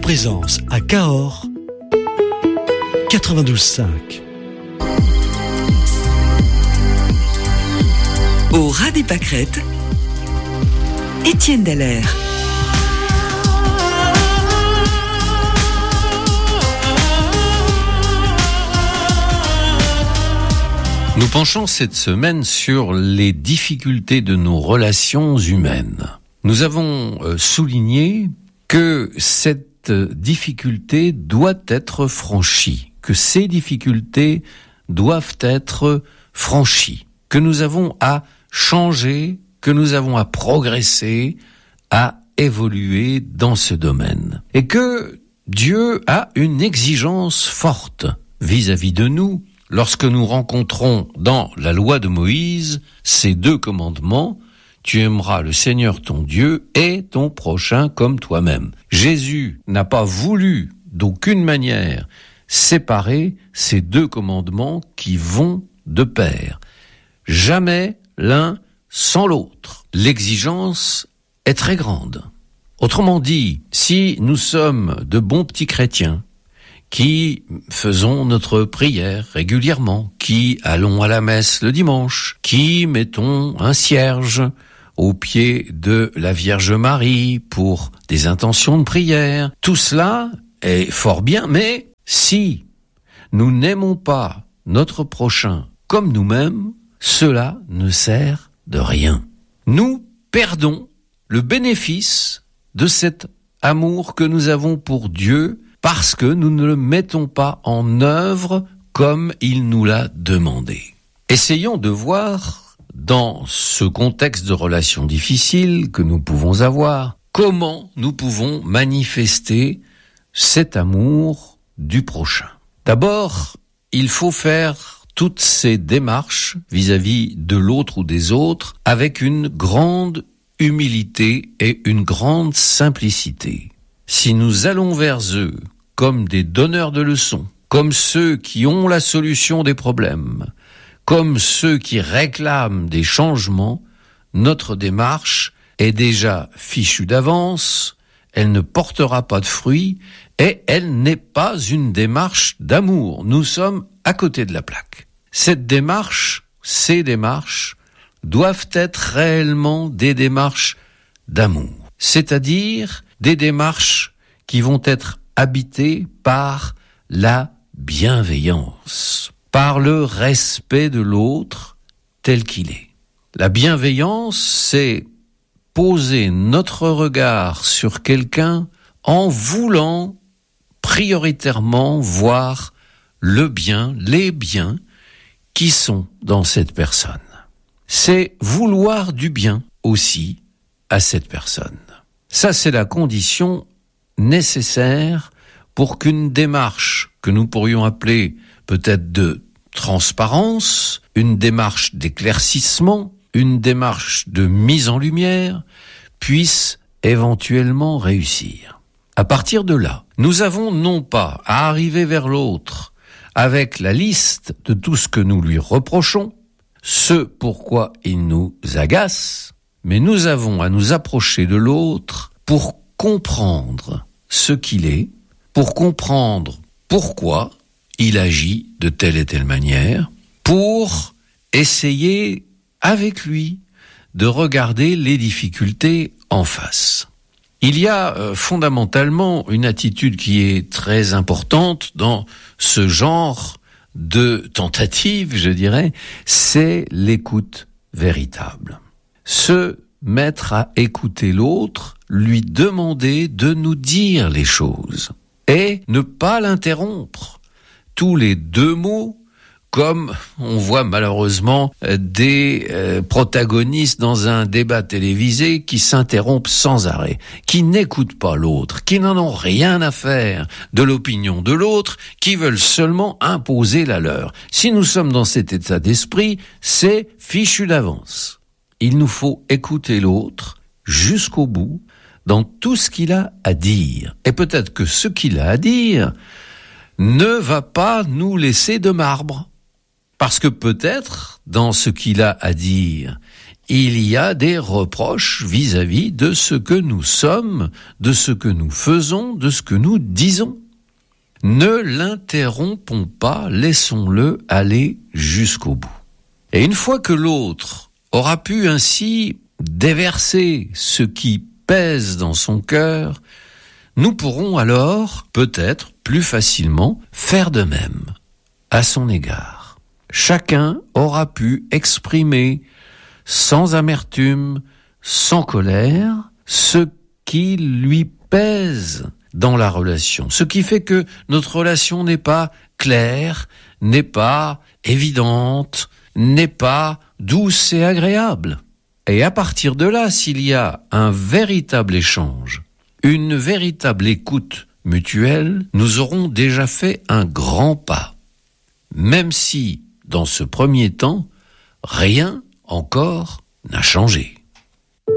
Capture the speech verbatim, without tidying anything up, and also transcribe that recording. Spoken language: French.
Présence à Cahors, quatre-vingt-douze cinq. Au ras des pâquerettes, Étienne Dallaire. Nous penchons cette semaine sur les difficultés de nos relations humaines. Nous avons souligné que cette difficulté doit être franchie, que ces difficultés doivent être franchies, que nous avons à changer, que nous avons à progresser, à évoluer dans ce domaine. Et que Dieu a une exigence forte vis-à-vis de nous. Lorsque nous rencontrons dans la loi de Moïse ces deux commandements, tu aimeras le Seigneur ton Dieu et ton prochain comme toi-même. Jésus n'a pas voulu d'aucune manière séparer ces deux commandements qui vont de pair. Jamais l'un sans l'autre. L'exigence est très grande. Autrement dit, si nous sommes de bons petits chrétiens, qui faisons notre prière régulièrement, qui allons à la messe le dimanche, qui mettons un cierge au pied de la Vierge Marie pour des intentions de prière. Tout cela est fort bien, mais si nous n'aimons pas notre prochain comme nous-mêmes, cela ne sert de rien. Nous perdons le bénéfice de cet amour que nous avons pour Dieu parce que nous ne le mettons pas en œuvre comme il nous l'a demandé. Essayons de voir, dans ce contexte de relations difficiles que nous pouvons avoir, comment nous pouvons manifester cet amour du prochain. D'abord, il faut faire toutes ces démarches vis-à-vis de l'autre ou des autres avec une grande humilité et une grande simplicité. Si nous allons vers eux comme des donneurs de leçons, comme ceux qui ont la solution des problèmes, comme ceux qui réclament des changements, notre démarche est déjà fichue d'avance, elle ne portera pas de fruits et elle n'est pas une démarche d'amour. Nous sommes à côté de la plaque. Cette démarche, ces démarches, doivent être réellement des démarches d'amour, c'est-à-dire des démarches qui vont être habitées par la bienveillance, par le respect de l'autre tel qu'il est. La bienveillance, c'est poser notre regard sur quelqu'un en voulant prioritairement voir le bien, les biens qui sont dans cette personne. C'est vouloir du bien aussi à cette personne. Ça, c'est la condition nécessaire pour qu'une démarche que nous pourrions appeler peut-être de transparence, une démarche d'éclaircissement, une démarche de mise en lumière, puisse éventuellement réussir. À partir de là, nous avons non pas à arriver vers l'autre avec la liste de tout ce que nous lui reprochons, ce pourquoi il nous agace, mais nous avons à nous approcher de l'autre pour comprendre ce qu'il est, pour comprendre pourquoi il agit de telle et telle manière, pour essayer avec lui de regarder les difficultés en face. Il y a euh, fondamentalement une attitude qui est très importante dans ce genre de tentative, je dirais, c'est l'écoute véritable. Se mettre à écouter l'autre, lui demander de nous dire les choses et ne pas l'interrompre. Tous les deux mots, comme on voit malheureusement des euh, protagonistes dans un débat télévisé qui s'interrompent sans arrêt, qui n'écoutent pas l'autre, qui n'en ont rien à faire de l'opinion de l'autre, qui veulent seulement imposer la leur. Si nous sommes dans cet état d'esprit, c'est fichu d'avance. Il nous faut écouter l'autre jusqu'au bout dans tout ce qu'il a à dire. Et peut-être que ce qu'il a à dire ne va pas nous laisser de marbre. Parce que peut-être, dans ce qu'il a à dire, il y a des reproches vis-à-vis de ce que nous sommes, de ce que nous faisons, de ce que nous disons. Ne l'interrompons pas, laissons-le aller jusqu'au bout. Et une fois que l'autre aura pu ainsi déverser ce qui pèse dans son cœur, nous pourrons alors, peut-être plus facilement, faire de même à son égard. Chacun aura pu exprimer sans amertume, sans colère, ce qui lui pèse dans la relation. Ce qui fait que notre relation n'est pas claire, n'est pas évidente, n'est pas douce et agréable. Et à partir de là, s'il y a un véritable échange, une véritable écoute mutuelle, nous aurons déjà fait un grand pas. Même si, dans ce premier temps, rien encore n'a changé.